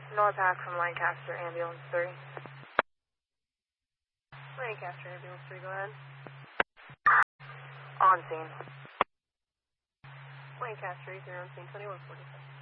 Norpac from Lancaster, Ambulance 3. Lancaster, Ambulance 3, go ahead. On scene. Lancaster, you're on scene 2147.